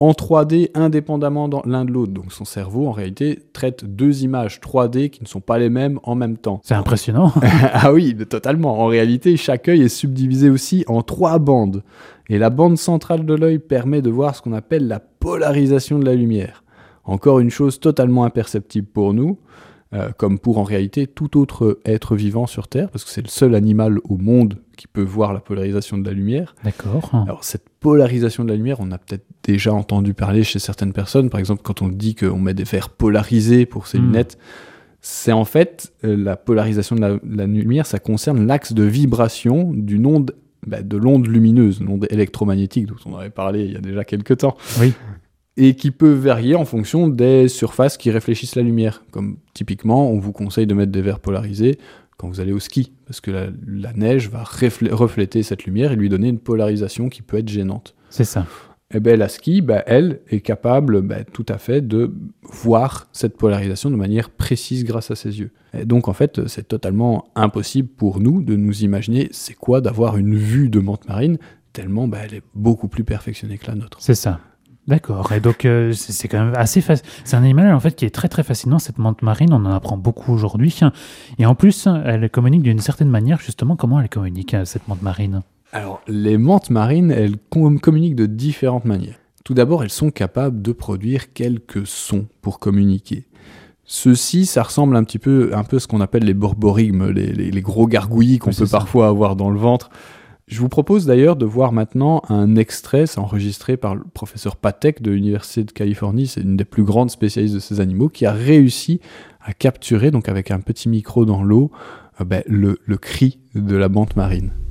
en 3D indépendamment l'un de l'autre. Donc son cerveau, en réalité, traite 2 images 3D qui ne sont pas les mêmes en même temps. C'est impressionnant. Ah oui, totalement. En réalité, chaque œil est subdivisé aussi en 3 bandes. Et la bande centrale de l'œil permet de voir ce qu'on appelle la polarisation de la lumière. Encore une chose totalement imperceptible pour nous, comme pour en réalité tout autre être vivant sur Terre, parce que c'est le seul animal au monde qui peut voir la polarisation de la lumière. D'accord. Alors cette polarisation de la lumière, on a peut-être déjà entendu parler chez certaines personnes, par exemple quand on dit qu'on met des verres polarisés pour ses lunettes, c'est en fait la polarisation de la lumière, ça concerne l'axe de vibration d'une onde, de l'onde lumineuse, l'onde électromagnétique dont on avait parlé il y a déjà quelques temps. Oui. Et qui peut varier en fonction des surfaces qui réfléchissent la lumière. Comme typiquement, on vous conseille de mettre des verres polarisés quand vous allez au ski, parce que la neige va refléter cette lumière et lui donner une polarisation qui peut être gênante. C'est ça. Et bien la ski, elle est capable tout à fait de voir cette polarisation de manière précise grâce à ses yeux. Et donc en fait, c'est totalement impossible pour nous de nous imaginer c'est quoi d'avoir une vue de menthe marine, tellement elle est beaucoup plus perfectionnée que la nôtre. C'est ça. D'accord, et donc c'est quand même assez facile. C'est un animal en fait qui est très très fascinant, cette menthe marine, on en apprend beaucoup aujourd'hui. Et en plus, elle communique d'une certaine manière, justement, comment elle communique, cette menthe marine ? Alors, les menthes marines, elles communiquent de différentes manières. Tout d'abord, elles sont capables de produire quelques sons pour communiquer. Ceux-ci, ça ressemble un peu à ce qu'on appelle les borborigmes, les gros gargouillis qu'on peut parfois avoir dans le ventre. Je vous propose d'ailleurs de voir maintenant un extrait, c'est enregistré par le professeur Patek de l'Université de Californie, c'est une des plus grandes spécialistes de ces animaux, qui a réussi à capturer, donc avec un petit micro dans l'eau, le cri de la menthe marine.